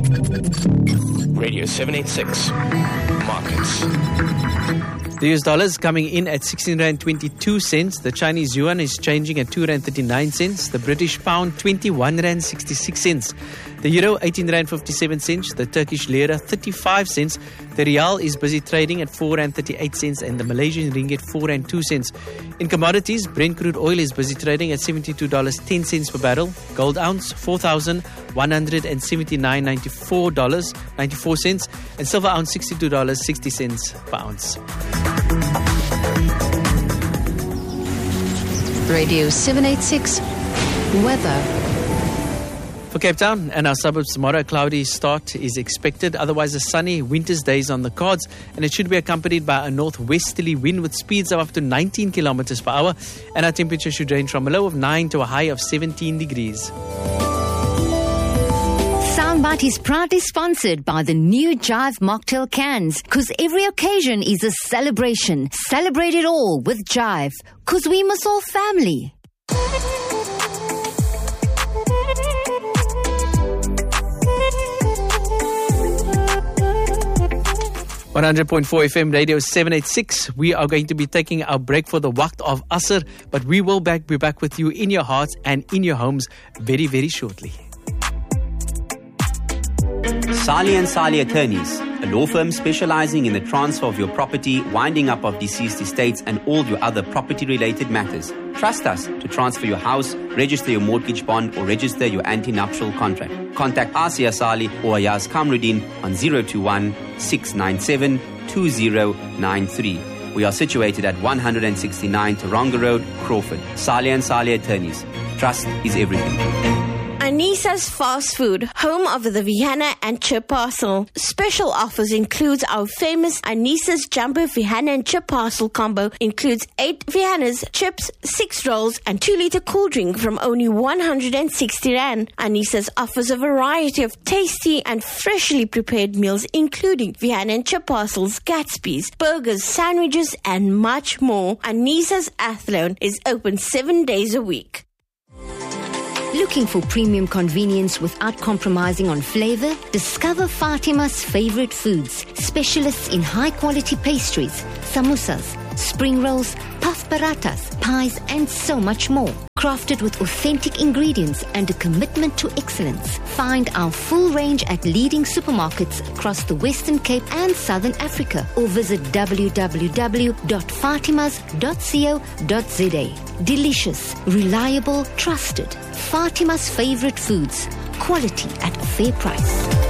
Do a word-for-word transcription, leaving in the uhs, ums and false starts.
Radio seven eighty-six. Markets. The U S dollar is coming in at sixteen rand twenty-two cents. The Chinese yuan is changing at two rand thirty-nine cents. The British pound twenty-one rand sixty-six cents. The euro eighteen rand fifty-seven cents. The Turkish lira thirty-five cents. The rial is busy trading at four rand thirty-eight cents and the Malaysian ringgit four rand two cents. In commodities, Brent crude oil is busy trading at seventy-two dollars and ten cents per barrel. Gold ounce four thousand one hundred seventy-nine dollars and ninety-four dollars and ninety-four cents, and silver ounce sixty-two dollars and sixty cents per ounce. Radio seven eighty-six weather. For Cape Town and our suburbs tomorrow, a cloudy start is expected. Otherwise, a sunny winter's day is on the cards, and it should be accompanied by a northwesterly wind with speeds of up to nineteen kilometers per hour. And our temperature should range from a low of nine to a high of seventeen degrees. Soundbite is proudly sponsored by the new Jive Mocktail cans, because every occasion is a celebration. Celebrate it all with Jive, because we must all family. one hundred point four F M Radio seven eighty-six. We are going to be taking our break for the Waqt of Asr, but we will back, be back with you in your hearts and in your homes very, very shortly. Sali and Sali Attorneys, a law firm specializing in the transfer of your property, winding up of deceased estates, and all your other property-related matters. Trust us to transfer your house, register your mortgage bond, or register your anti-nuptial contract. Contact Asia Sali or Ayaz Kamruddin on zero two one, six nine seven, two zero nine three. We are situated at one sixty-nine Taronga Road, Crawford. Sali and Sali Attorneys. Trust is everything. Anissa's Fast Food, home of the Vihana and Chip Parcel. Special offers includes our famous Anissa's Jumbo Vihana and Chip Parcel combo. Includes eight Vihanas, chips, six rolls, and two liter cool drink from only one hundred sixty rand. Anissa's offers a variety of tasty and freshly prepared meals, including Vihana and Chip Parcels, Gatsby's, burgers, sandwiches, and much more. Anissa's Athlone is open seven days a week. Looking for premium convenience without compromising on flavor? Discover Fatima's favorite foods. Specialists in high-quality pastries, samosas, spring rolls, puff parathas, pies, and so much more. Crafted with authentic ingredients and a commitment to excellence. Find our full range at leading supermarkets across the Western Cape and Southern Africa, or visit w w w dot fatimas dot co dot z a. Delicious, reliable, trusted. Fatima's favorite foods. Quality at a fair price.